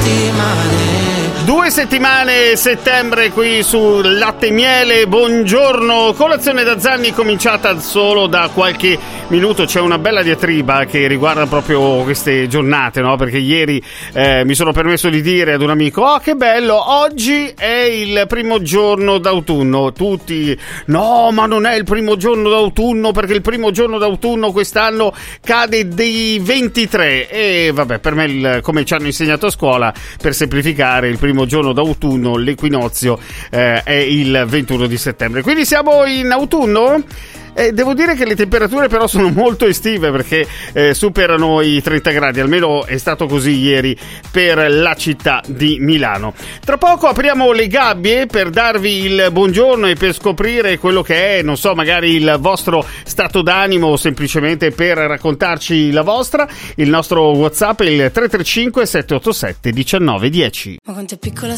2 settimane settembre qui su Latte e Miele. Buongiorno, colazione da Zanni cominciata solo da qualche minuto. C'è una bella diatriba che riguarda proprio queste giornate, no? Perché ieri mi sono permesso di dire ad un amico: oh, che bello, oggi è il primo giorno d'autunno. Tutti: no, ma non è il primo giorno d'autunno, perché il primo giorno d'autunno quest'anno cade dei 23. E vabbè, per me, come ci hanno insegnato a scuola, per semplificare, il primo giorno d'autunno, l'equinozio, è il 21 di settembre. Quindi siamo in autunno. Devo dire che le temperature però sono molto estive, perché superano i 30 gradi, almeno è stato così ieri per la città di Milano. Tra poco apriamo le gabbie per darvi il buongiorno e per scoprire quello che è, non so, magari il vostro stato d'animo, o semplicemente per raccontarci la vostra. Il nostro WhatsApp è il 335 787 1910. Ma quanto è piccola